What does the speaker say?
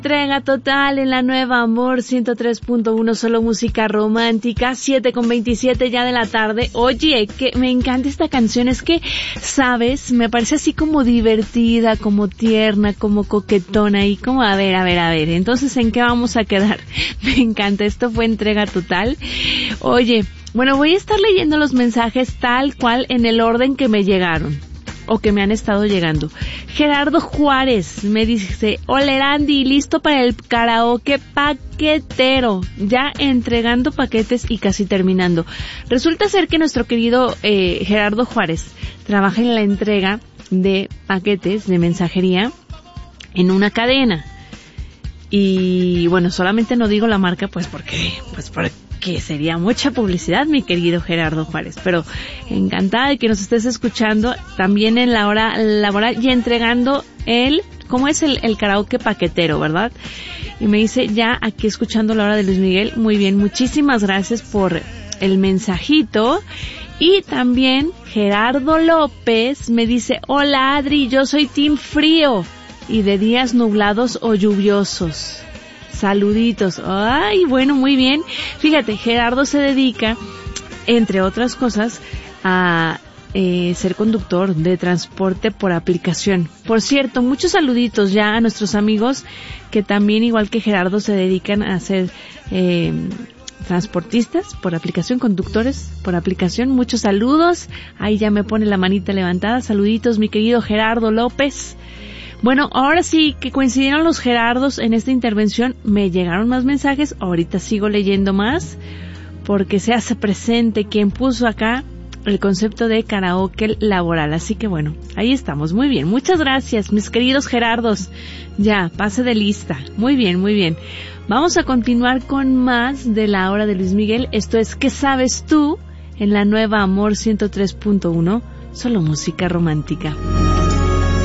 Entrega total en la nueva Amor 103.1, solo música romántica, 7:27 ya de la tarde. Oye, que me encanta esta canción, es que, ¿sabes? Me parece así como divertida, como tierna, como coquetona y como a ver. Entonces, ¿en qué vamos a quedar? Me encanta, esto fue Entrega total. Oye, bueno, voy a estar leyendo los mensajes tal cual en el orden que me llegaron o que me han estado llegando. Gerardo Juárez me dice: hola Erandi, listo para el karaoke paquetero, ya entregando paquetes y casi terminando. Resulta ser que nuestro querido Gerardo Juárez trabaja en la entrega de paquetes de mensajería en una cadena. Y bueno, solamente no digo la marca porque sería mucha publicidad, mi querido Gerardo Juárez, pero encantada de que nos estés escuchando también en la hora laboral y entregando ¿cómo es el karaoke paquetero, verdad? Y me dice, ya aquí escuchando la hora de Luis Miguel. Muy bien, muchísimas gracias por el mensajito. Y también Gerardo López me dice, hola Adri, yo soy team frío y de días nublados o lluviosos. Saluditos. Ay, bueno, muy bien. Fíjate, Gerardo se dedica, entre otras cosas, a ser conductor de transporte por aplicación. Por cierto, muchos saluditos ya a nuestros amigos que también, igual que Gerardo, se dedican a ser transportistas por aplicación, conductores por aplicación. Muchos saludos. Ahí ya me pone la manita levantada. Saluditos, mi querido Gerardo López. Bueno, ahora sí que coincidieron los Gerardos en esta intervención. Me llegaron más mensajes. Ahorita sigo leyendo más porque se hace presente quien puso acá el concepto de karaoke laboral. Así que bueno, ahí estamos. Muy bien. Muchas gracias, mis queridos Gerardos. Ya, pase de lista. Muy bien, muy bien. Vamos a continuar con más de la hora de Luis Miguel. Esto es ¿Qué sabes tú? En la nueva Amor 103.1, solo música romántica.